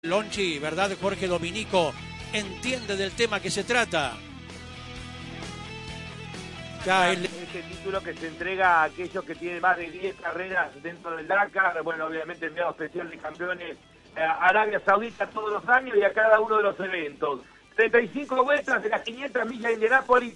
Lonchi, ¿verdad? Jorge Dominico entiende del tema que se trata. Ya Este título que se entrega a aquellos que tienen más de 10 carreras dentro del Dakar, bueno, obviamente enviado especial de campeones a Arabia Saudita todos los años y a cada uno de los eventos. 35 vueltas de las 500 millas de Indianápolis,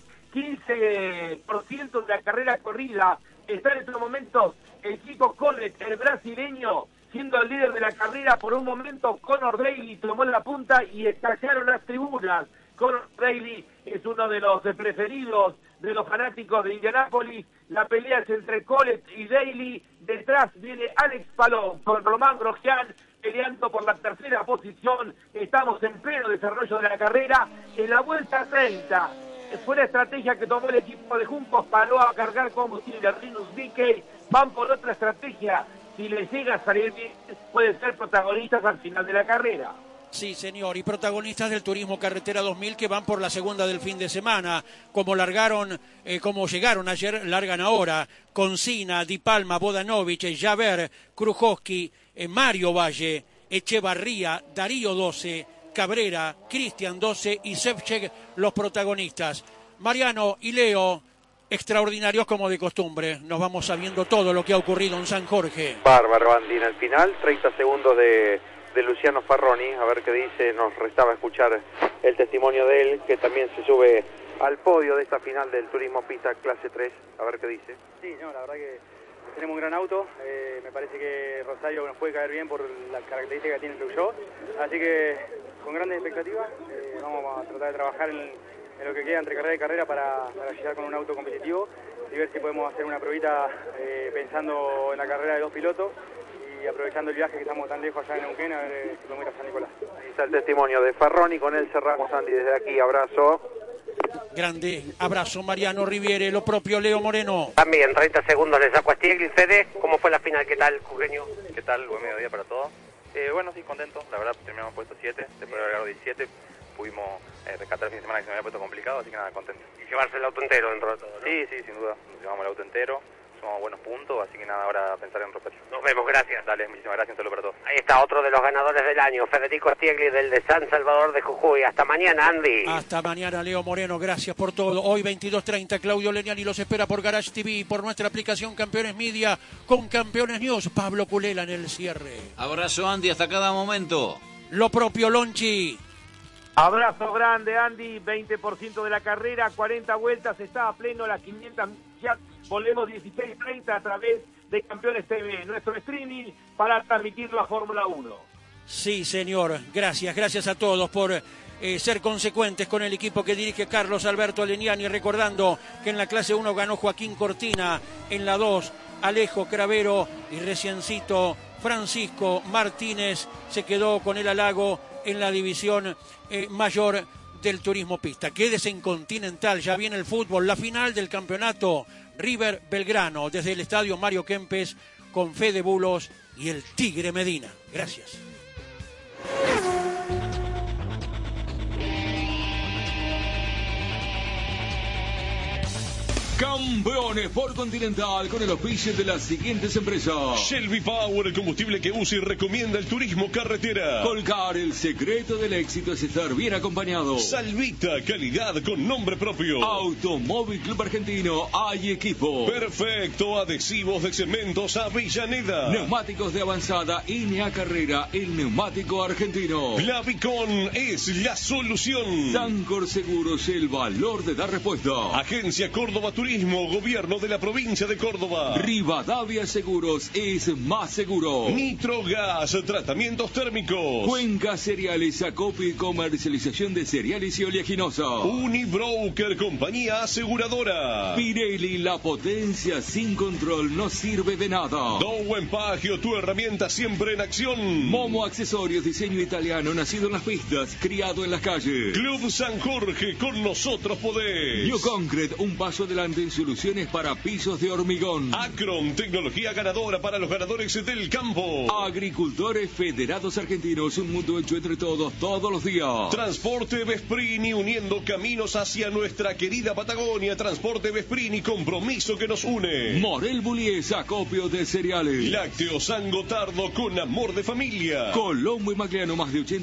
15% de la carrera corrida. Está en estos momentos el chico Collett, el brasileño, siendo el líder de la carrera. Por un momento Conor Daly tomó la punta y estallaron las tribunas. Conor Daly es uno de los preferidos de los fanáticos de Indianápolis. La pelea es entre Collett y Daly. Detrás viene Alex Palou con Román Grosjean peleando por la tercera posición. Estamos en pleno desarrollo de la carrera. En la vuelta 30 fue la estrategia que tomó el equipo de Juncos. Paró a cargar combustible a Rinus VeeKay. Van por otra estrategia. Si les llega a salir bien, pueden ser protagonistas al final de la carrera. Sí, señor, y protagonistas del Turismo Carretera 2000 que van por la segunda del fin de semana. Como llegaron ayer, largan ahora. Consina, Di Palma, Vodanovic, Javert, Krujowski, Mario Valle, Echevarría, Darío 12, Cabrera, Cristian 12 y Ševčík los protagonistas. Mariano y Leo, extraordinarios como de costumbre. Nos vamos sabiendo todo lo que ha ocurrido en San Jorge. Bárbaro, Andy, en el final, 30 segundos de Luciano Farroni, a ver qué dice. Nos restaba escuchar el testimonio de él, que también se sube al podio de esta final del Turismo Pista Clase 3, a ver qué dice. Sí, no, la verdad que tenemos un gran auto, me parece que Rosario nos puede caer bien por las características que tiene el Peugeot, así que con grandes expectativas vamos a tratar de trabajar en lo que queda entre carrera y carrera para llegar con un auto competitivo y ver si podemos hacer una pruebita pensando en la carrera de dos pilotos y aprovechando el viaje que estamos tan lejos allá en Neuquén, a ver si podemos ir a San Nicolás. Ahí está el testimonio de Farroni, con él cerramos, Andy, desde aquí, abrazo. Grande abrazo, Mariano Riviere, lo propio Leo Moreno. También 30 segundos le saco a Stiegler. Fede, ¿cómo fue la final? ¿Qué tal, jujeño? ¿Qué tal? Buen mediodía para todos. Bueno, sí, contento. La verdad, terminamos puesto 7, después de haber ganado 17, pudimos rescatar el fin de semana que se me había puesto complicado, así que nada, contento. Y llevarse el auto entero dentro de todo, ¿no? Sí, sin duda. Nos llevamos el auto entero, sumamos buenos puntos, así que nada, ahora a pensar en repetir. Nos vemos, gracias. Dale, muchísimas gracias, un saludo para todos. Ahí está otro de los ganadores del año, Federico Stiegler, del de San Salvador de Jujuy. Hasta mañana, Andy. Hasta mañana, Leo Moreno, gracias por todo. Hoy 22:30, Claudio Leniani los espera por Garage TV, por nuestra aplicación Campeones Media, con Campeones News. Pablo Culela en el cierre. Abrazo, Andy, hasta cada momento. Lo propio, Lonchi. Abrazo grande, Andy. 20% de la carrera, 40 vueltas, está a pleno las 500 millas. Volvemos 16:30 a través de Campeones TV, nuestro streaming para transmitir la Fórmula 1. Sí, señor. Gracias a todos por ser consecuentes con el equipo que dirige Carlos Alberto Leniani. Recordando que en la clase 1 ganó Joaquín Cortina, en la 2 Alejo Cravero y reciencito Francisco Martínez se quedó con el halago en la división mayor del Turismo Pista. Quédese en Continental, ya viene el fútbol, la final del campeonato. River Belgrano, desde el estadio Mario Kempes, con Fede Bulos y el Tigre Medina. Gracias. Campeones por Continental con el auspicio de las siguientes empresas: Shelby Power, el combustible que usa y recomienda el turismo carretera. Colcar, el secreto del éxito es estar bien acompañado. Salvita, calidad con nombre propio. Automóvil Club Argentino, hay equipo. Perfecto, adhesivos de cementos Avellaneda. Neumáticos de avanzada INEA Carrera, el neumático argentino. Clavicon es la solución. Sancor Seguros, el valor de dar respuesta. Agencia Córdoba Turismo, Gobierno de la Provincia de Córdoba. Rivadavia Seguros es más seguro. Nitrogas, tratamientos térmicos. Cuenca Cereales, acopio y comercialización de cereales y oleaginosa. Unibroker, compañía aseguradora. Pirelli, la potencia sin control no sirve de nada. Dow Empagio, tu herramienta siempre en acción. Momo Accesorios, diseño italiano, nacido en las pistas, criado en las calles. Club San Jorge, con nosotros podés. New Concrete, un paso adelante referente en soluciones para pisos de hormigón. Acron, tecnología ganadora para los ganadores del campo. Agricultores Federados Argentinos, un mundo hecho entre todos, todos los días. Transporte Vesprini, uniendo caminos hacia nuestra querida Patagonia. Transporte Vesprini, compromiso que nos une. Morel Bullies, acopio de cereales. Lácteos San Gotardo, con amor de familia. Colombo y Magliano, más de 80